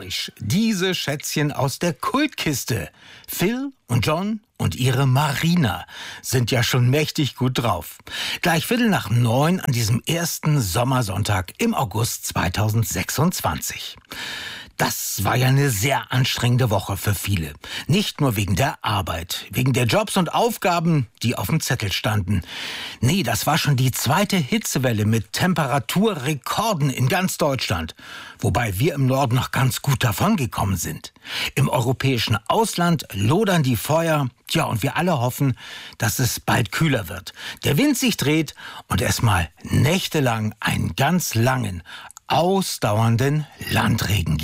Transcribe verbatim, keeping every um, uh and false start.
Irish, diese Schätzchen aus der Kultkiste. Phil und John und ihre Marina sind ja schon mächtig gut drauf. Gleich Viertel nach neun an diesem ersten Sommersonntag im August zweitausendsechsundzwanzig. Das war ja eine sehr anstrengende Woche für viele. Nicht nur wegen der Arbeit, wegen der Jobs und Aufgaben, die auf dem Zettel standen. Nee, das war schon die zweite Hitzewelle mit Temperaturrekorden in ganz Deutschland. Wobei wir im Norden noch ganz gut davongekommen sind. Im europäischen Ausland lodern die Feuer. Tja, und wir alle hoffen, dass es bald kühler wird. Der Wind sich dreht und es mal nächtelang einen ganz langen, ausdauernden Landregen gibt.